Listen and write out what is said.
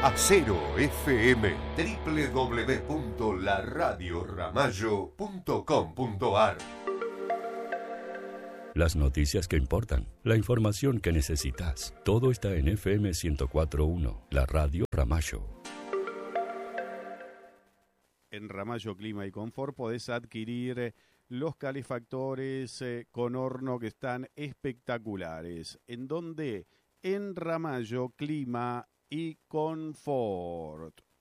Acero FM, www.laradioramallo.com.ar. Las noticias que importan, la información que necesitas, todo está en FM 104.1, la Radio Ramallo. En Ramallo Clima y Confort podés adquirir los calefactores con horno que están espectaculares. ¿En dónde? En Ramallo Clima y Confort.